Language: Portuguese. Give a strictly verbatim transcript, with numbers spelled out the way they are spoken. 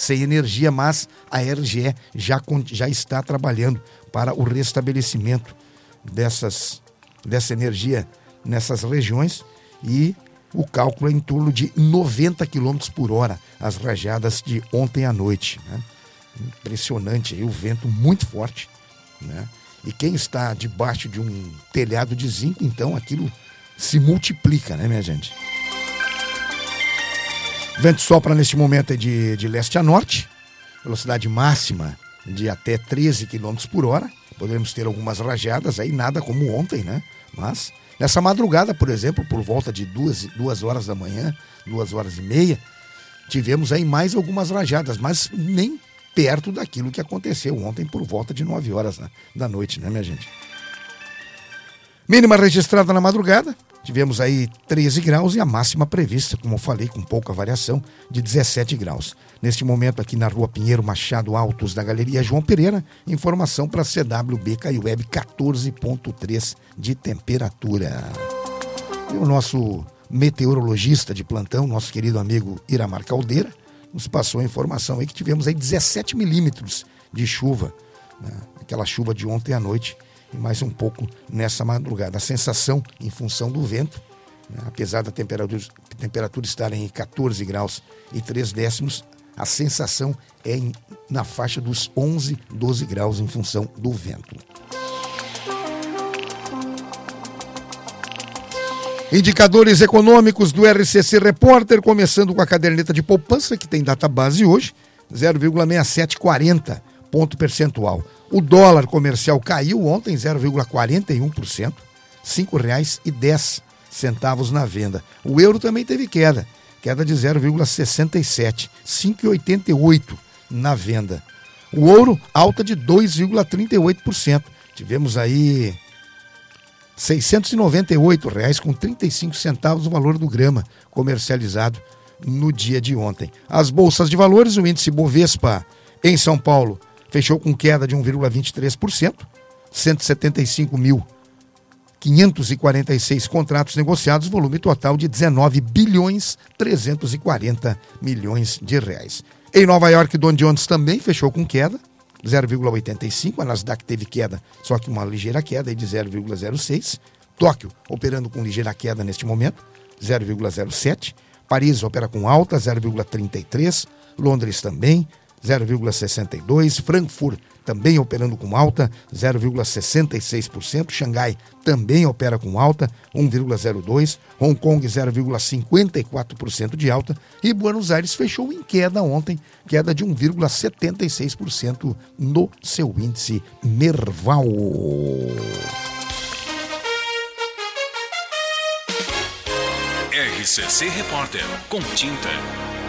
sem energia, mas a R G E já, já está trabalhando para o restabelecimento dessas, dessa energia nessas regiões, e o cálculo é em torno de noventa quilômetros por hora, as rajadas de ontem à noite, né? Impressionante aí, o vento muito forte, né? E quem está debaixo de um telhado de zinco, então aquilo se multiplica, né, minha gente? Vento sopra neste momento é de, de leste a norte, velocidade máxima de até treze quilômetros por hora. Podemos ter algumas rajadas aí, nada como ontem, né? Mas nessa madrugada, por exemplo, por volta de duas, duas horas da manhã, duas horas e meia, tivemos aí mais algumas rajadas, mas nem perto daquilo que aconteceu ontem por volta de nove horas, né, da noite, né, minha gente? Mínima registrada na madrugada, tivemos aí treze graus e a máxima prevista, como eu falei, com pouca variação, de dezessete graus. Neste momento aqui na rua Pinheiro Machado Altos, da Galeria João Pereira, informação para C W B Caiueb, quatorze ponto três de temperatura. E o nosso meteorologista de plantão, nosso querido amigo Iramar Caldeira, nos passou a informação aí que tivemos aí dezessete milímetros de chuva, né? Aquela chuva de ontem à noite e mais um pouco nessa madrugada. A sensação, em função do vento, né? Apesar da temperatura, temperatura estar em quatorze graus e três décimos, a sensação é em, na faixa dos onze, doze graus em função do vento. Indicadores econômicos do R C C Repórter, começando com a caderneta de poupança, que tem data base hoje, zero vírgula sessenta e sete quarenta ponto percentual. O dólar comercial caiu ontem, zero vírgula quarenta e um por cento, cinco reais e dez centavos na venda. O euro também teve queda, queda de zero vírgula sessenta e sete, cinco reais e oitenta e oito na venda. O ouro, alta de dois vírgula trinta e oito por cento. Tivemos aí seiscentos e noventa e oito reais com trinta e cinco centavos o valor do grama comercializado no dia de ontem. As bolsas de valores, o índice Bovespa em São Paulo fechou com queda de um vírgula vinte e três por cento, cento e setenta e cinco mil quinhentos e quarenta e seis contratos negociados, volume total de dezenove bilhões trezentos e quarenta milhões de reais. Em Nova York, Dow Jones também fechou com queda, zero vírgula oitenta e cinco, a Nasdaq teve queda, só que uma ligeira queda de zero vírgula zero seis. Tóquio operando com ligeira queda neste momento, zero vírgula zero sete. Paris opera com alta, zero vírgula trinta e três. Londres também, zero vírgula sessenta e dois. Frankfurt também operando com alta, zero vírgula sessenta e seis por cento. Xangai também opera com alta, um vírgula zero dois. Hong Kong, zero vírgula cinquenta e quatro por cento de alta. E Buenos Aires fechou em queda ontem, queda de um vírgula setenta e seis por cento no seu índice Merval. R C C Repórter, com tinta.